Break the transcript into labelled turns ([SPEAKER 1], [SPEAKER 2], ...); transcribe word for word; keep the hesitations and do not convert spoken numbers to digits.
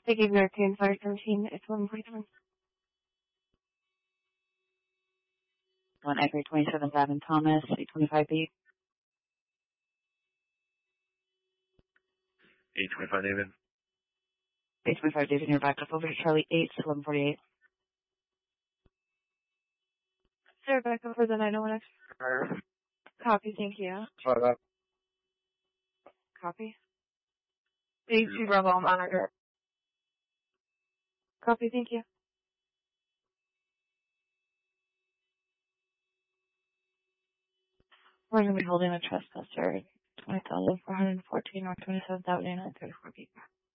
[SPEAKER 1] They gave you a ten fire thirteen. It's one forty-seven.
[SPEAKER 2] One Acre twenty-seven Gavin Thomas, eight twenty-five B.
[SPEAKER 3] eight twenty-five David.
[SPEAKER 2] eight twenty-five David, you're back up over to Charlie eight, eleven forty-eight.
[SPEAKER 1] Sir, back over the nine oh one X. Copy, thank you.
[SPEAKER 3] Five up.
[SPEAKER 1] Copy. eighty-two Bravo, monitor. Copy, thank you.
[SPEAKER 2] We're going to be holding a trespasser, twenty thousand four hundred fourteen or twenty-seven thousand eight hundred thirty-four people.